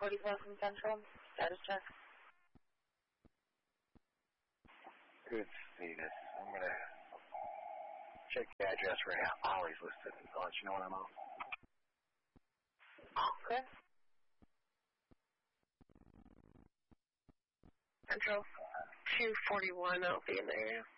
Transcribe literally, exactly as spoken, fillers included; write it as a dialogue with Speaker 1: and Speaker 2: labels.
Speaker 1: forty-four from Central. Status check.
Speaker 2: Good status. I'm going to check the address for Ollie's listed. I'll let you know when I'm on.
Speaker 1: Okay. Central two forty-one, I'll be in the area.